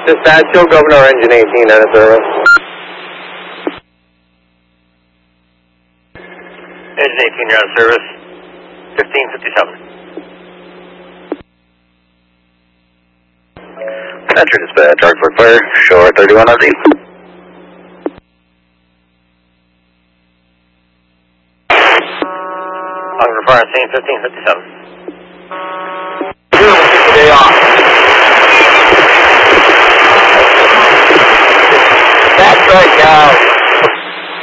Dispatch, Hill Governor, engine 18 out of service. Engine 18, you're out of service. 1557. Enter dispatch, Arcford Fire, shore 31 on Z. Arcford Fire, scene 1557.